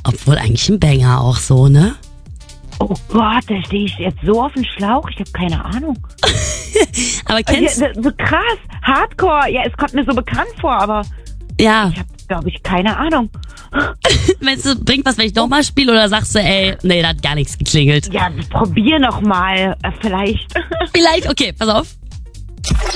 Obwohl eigentlich ein Banger auch so, ne? Oh Gott, da stehe ich jetzt so auf den Schlauch. Ich habe keine Ahnung. Aber kennst Ja, so krass, Hardcore. Ja, es kommt mir so bekannt vor, aber ja, ich habe, glaube ich, keine Ahnung. meinst du, bringt was, wenn ich nochmal spiele oder sagst du, ey, nee, da hat gar nichts geklingelt? Ja, probier noch mal, vielleicht. Vielleicht, okay, pass auf.